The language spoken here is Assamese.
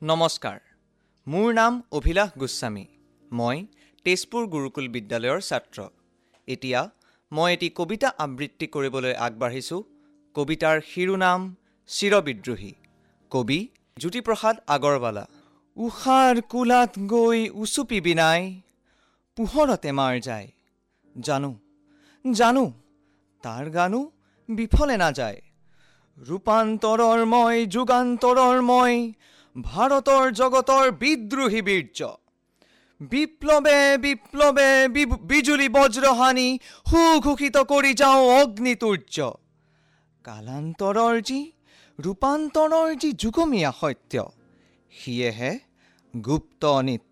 নমস্কাৰ, মোৰ নাম অভিলাষ গোস্বামী। মই তেজপুৰ গুৰুকুল বিদ্যালয়ৰ ছাত্ৰ। এতিয়া মই এটি কবিতা আবৃত্তি কৰিবলৈ আগবাঢ়িছোঁ। কবিতাৰ শিৰোনাম চিৰবিদ্ৰোহী। কবি জ্যোতিপ্ৰসাদ আগৰৱালা। উষাৰ কোলাত গৈ উচুপিবি নাই, পোহৰতে মাৰ যায়। জানো তাৰ গানো বিফলে নাযায়। ৰূপান্তৰৰ মই যুগান্তৰৰ মই, ভাৰতৰ জগতৰ বিদ্ৰোহী বীৰ্য। বিপ্লৱে বিপ্লৱে বিজুলী বজ্ৰহানি, সুঘোষিত কৰি যাওঁ অগ্নিতুৰ্য। কালান্তৰৰ যি ৰূপান্তৰৰ যি যুগমীয়া সত্য, সিয়েহে গুপ্ত নিত্য।